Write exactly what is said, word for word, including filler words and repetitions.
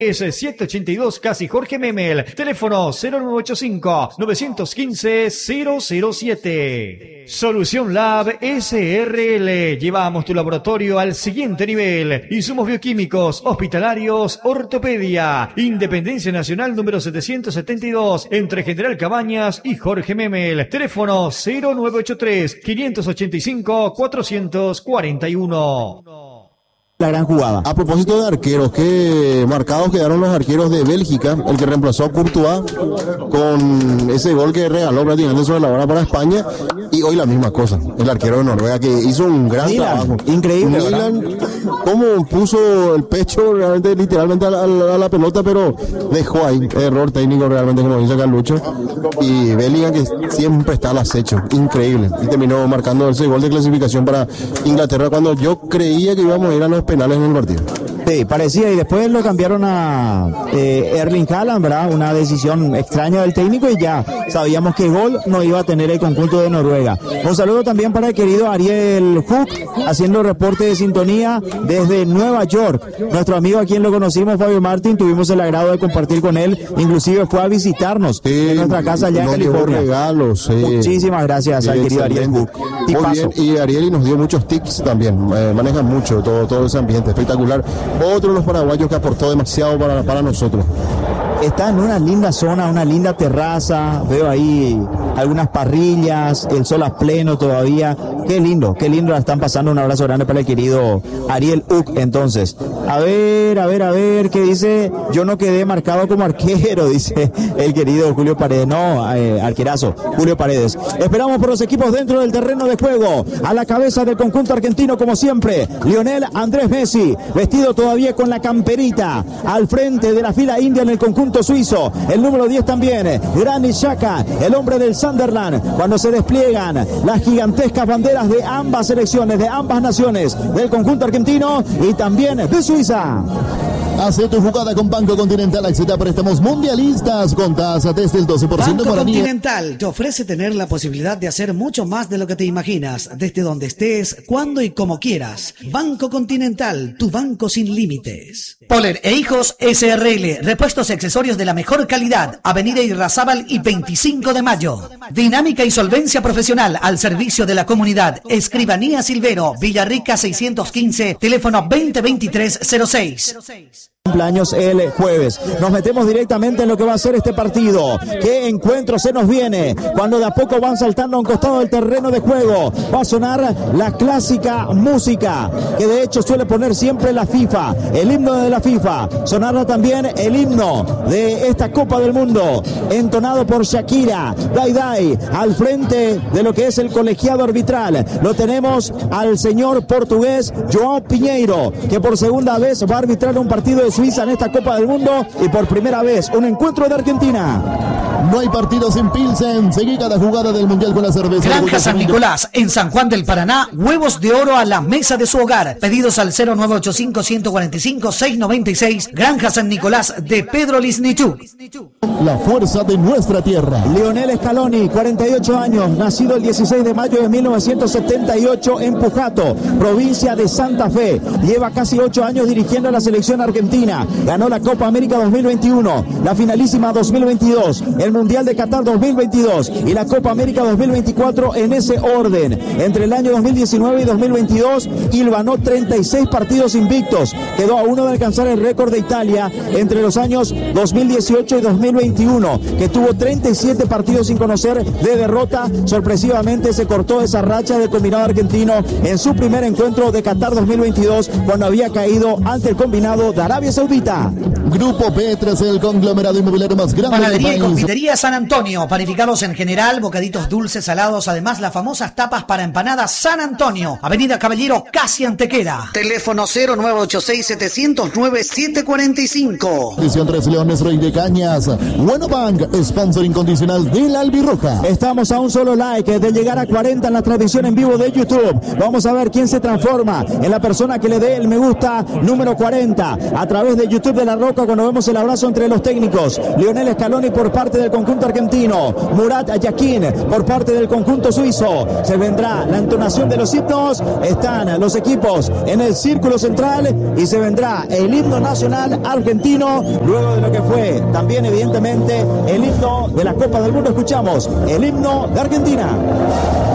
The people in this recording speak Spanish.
Es setecientos ochenta y dos Casi Jorge Memel. Teléfono cero nueve ocho cinco, nueve uno cinco, cero cero siete. Solución Lab S R L. Llevamos tu laboratorio al siguiente nivel. Insumos bioquímicos, hospitalarios, ortopedia. Independencia Nacional número setecientos setenta y dos. Entre General Cabañas y Jorge Memel. Teléfono cero nueve ocho tres, quinientos ochenta y cinco, cuatrocientos cuarenta y uno. La gran jugada. A propósito de arqueros, qué marcados quedaron los arqueros de Bélgica, el que reemplazó a Courtois con ese gol que regaló prácticamente sobre la hora para España, y hoy la misma cosa, el arquero de Noruega que hizo un gran Milan, trabajo. increíble. Milan, cómo puso el pecho realmente, literalmente a la, a la, a la pelota, pero dejó ahí, error técnico realmente, como dice Carlucho, y Bellingham que siempre está al acecho, increíble, y terminó marcando ese gol de clasificación para Inglaterra cuando yo creía que íbamos a ir a los penales en el partido. Sí, parecía, y después lo cambiaron a eh, Erling Haaland, ¿verdad? Una decisión extraña del técnico, y ya sabíamos que gol no iba a tener el conjunto de Noruega. Un saludo también para el querido Ariel Hook, haciendo reporte de sintonía desde Nueva York. Nuestro amigo, a quien lo conocimos, Fabio Martín, tuvimos el agrado de compartir con él, inclusive fue a visitarnos sí, en nuestra casa allá en California. Regalos, sí. Muchísimas gracias sí, al querido Ariel Hook. Muy bien, y Ariel nos dio muchos tips también, eh, maneja mucho todo, todo ese ambiente, espectacular. Otro de los paraguayos que aportó demasiado para, para nosotros. Está en una linda zona, una linda terraza, veo ahí algunas parrillas, el sol a pleno todavía. Qué lindo, qué lindo la están pasando. Un abrazo grande para el querido Ariel Uc. Entonces, a ver, a ver, a ver, ¿qué dice? Yo no quedé marcado como arquero, dice el querido Julio Paredes. No, eh, arquerazo, Julio Paredes. Esperamos por los equipos dentro del terreno de juego. A la cabeza del conjunto argentino, como siempre, Lionel Andrés Messi, vestido todavía con la camperita, al frente de la fila india en el conjunto suizo. El número diez también, Granit Xhaka, el hombre del Sunderland, cuando se despliegan las gigantescas banderas de ambas selecciones, de ambas naciones, del conjunto argentino y también de Suiza. Hace tu jugada con Banco Continental, acceda a préstamos mundialistas con tasa desde el doce por ciento. Banco Continental te ofrece tener la posibilidad de hacer mucho más de lo que te imaginas, desde donde estés, cuando y como quieras. Banco Continental, tu banco sin límites. Poller e Hijos S R L, repuestos y accesorios de la mejor calidad. Avenida Irrazábal y veinticinco de mayo. Dinámica y solvencia profesional al servicio de la comunidad. Escribanía Silvero, Villarrica seiscientos quince, teléfono veinte veintitrés cero seis. Cumpleaños el jueves. Nos metemos directamente en lo que va a ser este partido. ¿Qué encuentro se nos viene? Cuando de a poco van saltando a un costado del terreno de juego, va a sonar la clásica música que de hecho suele poner siempre la FIFA, el himno de la FIFA. Sonará también el himno de esta Copa del Mundo, entonado por Shakira. Dai Dai, al frente de lo que es el colegiado arbitral. Lo tenemos al señor portugués João Pinheiro, que por segunda vez va a arbitrar un partido de Suiza en esta Copa del Mundo, y por primera vez un encuentro de Argentina. No hay partido sin Pilsen. Seguí cada jugada del Mundial con la cerveza. Granja San Nicolás, en San Juan del Paraná, huevos de oro a la mesa de su hogar. Pedidos al cero nueve ocho cinco, uno cuatro cinco, seis nueve seis. Granja San Nicolás de Pedro Lisnichú. La fuerza de nuestra tierra. Lionel Scaloni, cuarenta y ocho años, nacido el dieciséis de mayo de mil novecientos setenta y ocho en Pujato, provincia de Santa Fe. Lleva casi ocho años dirigiendo a la selección argentina. Ganó la Copa América dos mil veintiuno, la finalísima dos mil veintidós, el Mundial de Qatar dos mil veintidós y la Copa América dos mil veinticuatro en ese orden. Entre el año dos mil diecinueve y dos mil veintidós, hilvanó treinta y seis partidos invictos. Quedó a uno de alcanzar el récord de Italia entre los años dos mil dieciocho y dos mil veintiuno, que tuvo treinta y siete partidos sin conocer de derrota. Sorpresivamente se cortó esa racha del combinado argentino en su primer encuentro de Qatar dos mil veintidós, cuando había caído ante el combinado de Arabia Saudita. Grupo P, tras el conglomerado inmobiliario más grande Panadería del país. y confitería San Antonio, panificados en general, bocaditos dulces, salados, además las famosas tapas para empanadas San Antonio, Avenida Caballero, casi Antequera. Teléfono cero nueve ocho seis, siete cero nueve, siete cuatro cinco. Edición Tres Leones, Rey de Cañas. Bueno Bank, sponsor incondicional del Albirroja. Estamos a un solo like de llegar a cuarenta en la transmisión en vivo de YouTube. Vamos a ver quién se transforma en la persona que le dé el me gusta número cuarenta a través de YouTube de La Roca, cuando vemos el abrazo entre los técnicos. Lionel Scaloni por parte del del conjunto argentino, Murat Yakin por parte del conjunto suizo. Se vendrá la entonación de los himnos, están los equipos en el círculo central y se vendrá el himno nacional argentino, luego de lo que fue también evidentemente el himno de la Copa del Mundo. Escuchamos el himno de Argentina.